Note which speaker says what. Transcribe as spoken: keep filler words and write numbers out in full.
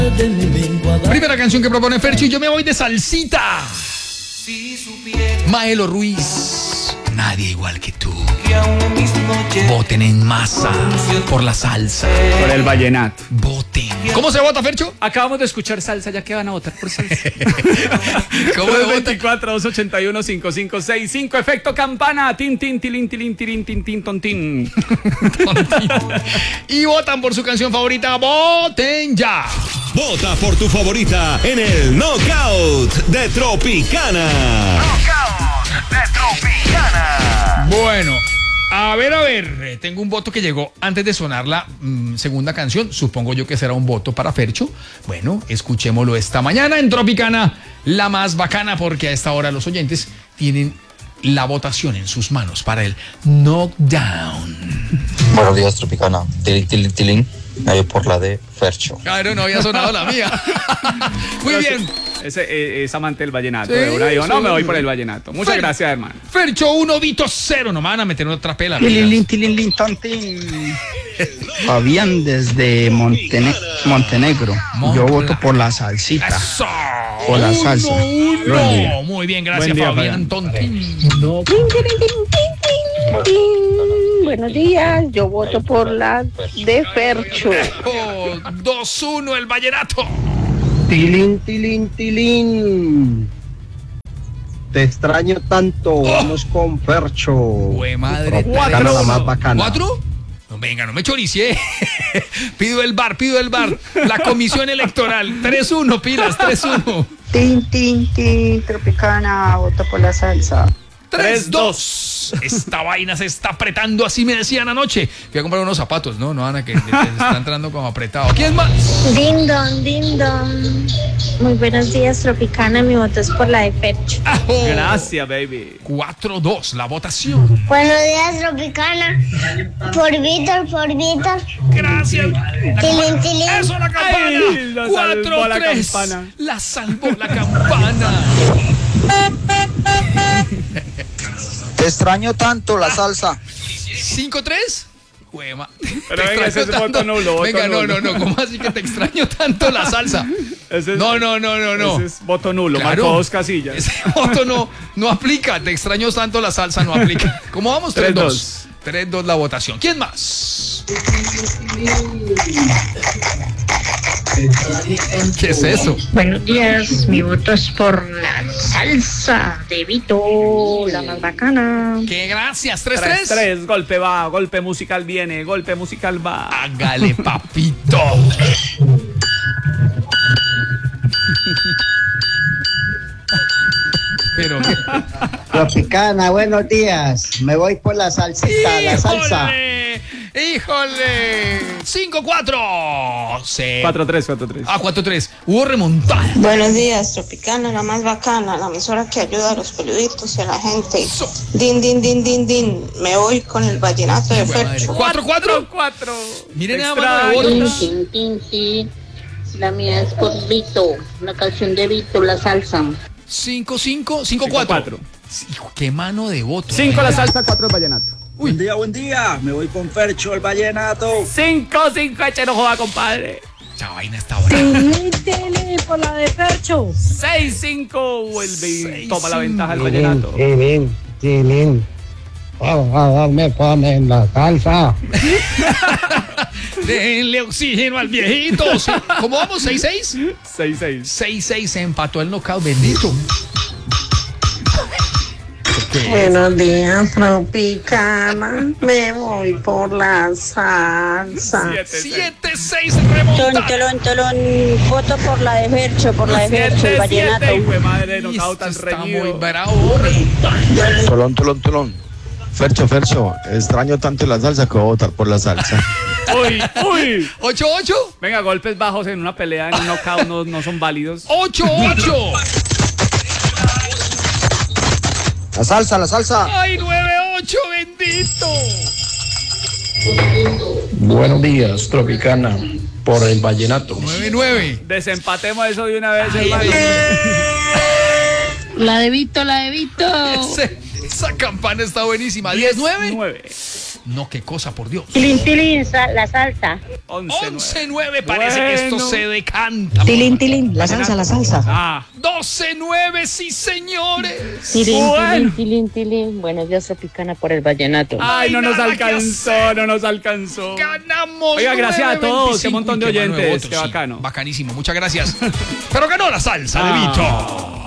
Speaker 1: Primera canción que propone Fercho y yo me voy de salsita. Maelo Ruiz, nadie igual que tú. Voten en masa por la salsa.
Speaker 2: Por el vallenato.
Speaker 1: Voten. ¿Cómo se vota, Fercho?
Speaker 2: Acabamos de escuchar salsa, ya que van a votar por salsa.
Speaker 1: ¿Cómo se vota?
Speaker 2: veinticuatro, doscientos ochenta y uno, cincuenta y cinco sesenta y cinco. Efecto campana. Tin, tin, tilín, tilín, tilín, tin, tin, tontín.
Speaker 1: Y votan por su canción favorita. ¡Voten ya!
Speaker 3: Vota por tu favorita en el Knockout de Tropicana. Knockout de Tropicana.
Speaker 1: Bueno, a ver, a ver. Tengo un voto que llegó antes de sonar la mmm, segunda canción. Supongo yo que será un voto para Fercho. Bueno, escuchémoslo esta mañana en Tropicana, la más bacana, porque a esta hora los oyentes tienen la votación en sus manos para el Knockdown.
Speaker 4: Buenos días, Tropicana. Tilín, tilín, tilín. Me voy por la de Fercho.
Speaker 1: Claro, no había sonado la mía. Muy bien.
Speaker 2: Ese eh, es amante del vallenato.
Speaker 1: Sí,
Speaker 2: De una dijo,
Speaker 1: sí,
Speaker 2: no, me voy
Speaker 1: sí.
Speaker 2: por el vallenato. Muchas
Speaker 1: Fer-
Speaker 2: gracias, hermano.
Speaker 1: Fercho uno, Vito cero. No me van a meter en otra pela.
Speaker 5: Tilín, tilín, tilín, tontín. Fabián desde Montene- Montenegro.
Speaker 1: Mon-
Speaker 5: Yo voto por la salsita.
Speaker 1: Eso.
Speaker 5: Por la salsa.
Speaker 1: Uno, uno.
Speaker 5: Buen día.
Speaker 1: Muy bien, gracias,
Speaker 2: Buen día,
Speaker 1: Fabián
Speaker 2: Fabián.
Speaker 1: Tontín.
Speaker 6: Buenos días, yo voto por la de Fercho.
Speaker 1: Oh, dos uno el vallenato.
Speaker 7: Tilín, tilín, tilín. Te extraño tanto. Vamos con Fercho.
Speaker 1: Güey, madre.
Speaker 7: Tropicana, la más bacana.
Speaker 1: ¿Cuatro? No, venga, no me choricié. Pido el bar, pido el bar. La comisión electoral. tres uno, pilas, tres uno.
Speaker 6: Tin, tin, tin, Tropicana, voto por la salsa.
Speaker 1: tres dos. Esta vaina se está apretando, así me decían anoche. Fui a comprar unos zapatos, ¿no? No, Ana, que te, te está entrando como apretado. ¿Quién más?
Speaker 8: Ding dong, ding dong. Muy buenos días, Tropicana. Mi voto es por la de Fercho.
Speaker 1: ¡Ajo!
Speaker 2: Gracias, baby.
Speaker 1: cuatro dos, la votación.
Speaker 8: Buenos días, Tropicana. Por Víctor, por Víctor.
Speaker 1: Gracias.
Speaker 8: Tilín, tilín.
Speaker 1: Eso, la campana.
Speaker 2: Ay, la salvó
Speaker 1: cuatro
Speaker 2: la
Speaker 1: tres.
Speaker 2: campana.
Speaker 1: La salvó la campana.
Speaker 5: Te extraño tanto la salsa.
Speaker 1: cinco tres. Huema.
Speaker 2: Pero venga, ese es voto nulo, voto
Speaker 1: Venga, no,
Speaker 2: nulo.
Speaker 1: no, no. ¿Cómo así que te extraño tanto la salsa?
Speaker 2: Ese es-
Speaker 1: No, no, no, no, no.
Speaker 2: Ese es voto nulo.
Speaker 1: Claro.
Speaker 2: Marcó dos casillas.
Speaker 1: Ese voto no, no aplica. Te extraño tanto la salsa, no aplica. ¿Cómo vamos? tres dos. tres dos la votación. ¿Quién más? ¿Qué es eso?
Speaker 8: Buenos días, mi voto es por la salsa de Vito, la más bacana.
Speaker 1: ¡Qué gracias! tres
Speaker 2: tres
Speaker 1: tres.
Speaker 2: tres, golpe va, golpe musical viene, golpe musical va.
Speaker 1: Hágale, papito. Pero qué.
Speaker 7: Tropicana, buenos días. Me voy por la salsita, la salsa.
Speaker 1: ¡Híjole! ¡Híjole! cinco cuatro. Sí.
Speaker 2: cuatro tres, cuatro tres.
Speaker 1: Ah, cuatro tres. Hubo remontada.
Speaker 6: Buenos días, Tropicana, la más bacana, la emisora que ayuda a los peluditos y a la gente. Din, din, din, din, din. Me voy con el vallenato de Fercho.
Speaker 1: cuatro cuatro.
Speaker 2: cuatro.
Speaker 1: Miren
Speaker 2: Te
Speaker 1: nada más de
Speaker 2: extraño.
Speaker 1: votos.
Speaker 8: Tin, tin, tin. La mía es por Vito, la canción de Vito, la salsa.
Speaker 1: cinco cinco. cinco
Speaker 2: cinco
Speaker 1: cuatro.
Speaker 2: cuatro.
Speaker 1: Hijo, qué mano de votos.
Speaker 2: cinco la salsa, cuatro el vallenato.
Speaker 7: Buen día, buen día. Me voy con Fercho, el vallenato.
Speaker 2: cinco cinco, eche no joda, compadre.
Speaker 1: Esa vaina está buena.
Speaker 8: por la de Fercho.
Speaker 2: seis cinco, vuelve y
Speaker 1: Seis,
Speaker 2: toma la
Speaker 1: cinco.
Speaker 2: ventaja el vallenato.
Speaker 7: Tilín, tilín. Me ponen la salsa.
Speaker 1: Denle oxígeno al viejito. ¿Cómo vamos? ¿seis seis?
Speaker 2: seis seis.
Speaker 1: seis seis se empató el knockout, bendito.
Speaker 6: Buenos días, Tropicana. Me voy por la salsa.
Speaker 1: siete seis remontada.
Speaker 8: Tolón, tolón, voto por la de Fercho, por la de Fercho, el vallenato.
Speaker 2: Hijo de madre, knockout
Speaker 1: Esto
Speaker 2: tan
Speaker 1: está muy
Speaker 2: reñido.
Speaker 1: bravo.
Speaker 9: Tolón, tolón, tolón. Fercho, Fercho, extraño tanto la salsa que voy a votar por la salsa.
Speaker 2: Uy, uy.
Speaker 1: ocho ocho.
Speaker 2: Venga, golpes bajos en una pelea, en un knockout no, no son válidos.
Speaker 1: ocho ocho.
Speaker 5: La salsa, la salsa.
Speaker 1: Ay, nueve ocho, bendito.
Speaker 10: Buenos días, Tropicana, por el vallenato.
Speaker 1: nueve nueve.
Speaker 2: Desempatemos eso de una vez,
Speaker 1: Ay,
Speaker 2: hermano.
Speaker 8: La de Vito, la de Vito.
Speaker 1: Ese- esa campana está buenísima. diez nueve.
Speaker 2: nueve.
Speaker 1: No, qué cosa, por Dios.
Speaker 8: Tilín, tilín, sa- la salsa.
Speaker 1: once nueve, parece
Speaker 2: Bueno.
Speaker 1: que esto se decanta.
Speaker 11: Tilín, tilín, la salsa, la salsa.
Speaker 2: Ah,
Speaker 1: doce nueve, sí, señores.
Speaker 8: Tilín,
Speaker 2: Bueno.
Speaker 8: tilín, tilín, tilín. Buenos días, Tropicana, por el vallenato.
Speaker 2: ay, no nos
Speaker 1: nada que
Speaker 2: alcanzó,
Speaker 1: hacer.
Speaker 2: no nos alcanzó.
Speaker 1: Ganamos.
Speaker 2: Oiga, gracias a
Speaker 1: nueve
Speaker 2: todos,
Speaker 1: veinticinco.
Speaker 2: qué montón de
Speaker 1: Uy, qué mano
Speaker 2: oyentes,
Speaker 1: votos,
Speaker 2: qué
Speaker 1: sí,
Speaker 2: bacano.
Speaker 1: bacanísimo, muchas gracias. Pero ganó la salsa de
Speaker 2: Ah.
Speaker 1: Vito.